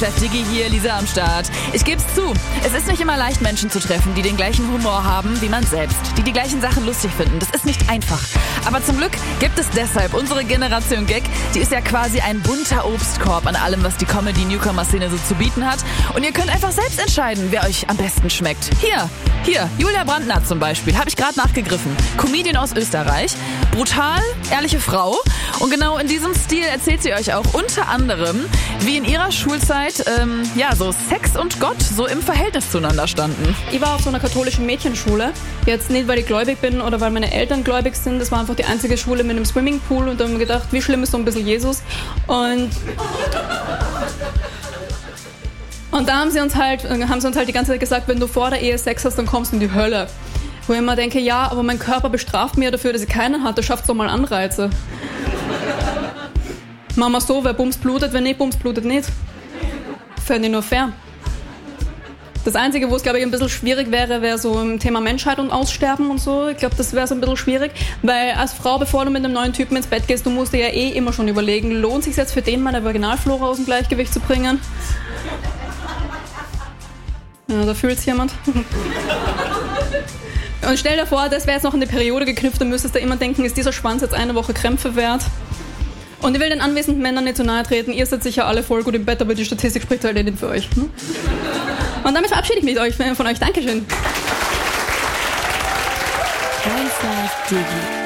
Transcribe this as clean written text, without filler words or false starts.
Digi hier, Lisa am Start. Ich geb's zu, es ist nicht immer leicht, Menschen zu treffen, die den gleichen Humor haben wie man selbst, die die gleichen Sachen lustig finden. Das ist nicht einfach. Aber zum Glück gibt es deshalb unsere Generation Gag. Die ist ja quasi ein bunter Obstkorb an allem, was die Comedy-Newcomer-Szene so zu bieten hat. Und ihr könnt einfach selbst entscheiden, wer euch am besten schmeckt. Hier, Julia Brandner zum Beispiel, habe ich gerade nachgegriffen. Comedian aus Österreich, brutal, ehrliche Frau. Und genau in diesem Stil erzählt sie euch auch unter anderem, wie in ihrer Schulzeit so Sex und Gott so im Verhältnis zueinander standen. Ich war auf so einer katholischen Mädchenschule. Jetzt nicht, weil ich gläubig bin oder weil meine Eltern gläubig sind. Das war einfach die einzige Schule mit einem Swimmingpool. Und da haben wir gedacht, wie schlimm ist so ein bisschen Jesus? Und da haben sie uns halt die ganze Zeit gesagt, wenn du vor der Ehe Sex hast, dann kommst du in die Hölle. Wo ich immer denke, ja, aber mein Körper bestraft mir dafür, dass ich keinen hatte. Schafft doch mal Anreize. Machen wir so, wer bumst blutet, wer nicht bumst blutet nicht. Fände ich nur fair. Das Einzige, wo es, glaube ich, ein bisschen schwierig wäre so im Thema Menschheit und Aussterben und so. Ich glaube, das wäre so ein bisschen schwierig, weil als Frau, bevor du mit einem neuen Typen ins Bett gehst, du musst dir ja immer schon überlegen, lohnt es sich jetzt für den meine Vaginalflora aus dem Gleichgewicht zu bringen? Ja, da fühlt's jemand. Und stell dir vor, das wäre jetzt noch in die Periode geknüpft, dann müsstest du immer denken, ist dieser Schwanz jetzt eine Woche Krämpfe wert? Und ich will den anwesenden Männern nicht zu nahe treten, ihr seid sicher alle voll gut im Bett, aber die Statistik spricht halt nicht für euch. Ne? Und damit verabschiede ich mich von euch. Dankeschön. Digi.